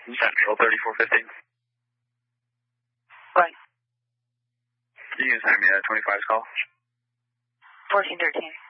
Central 3415. Right. You can send me a 25's call. 1413.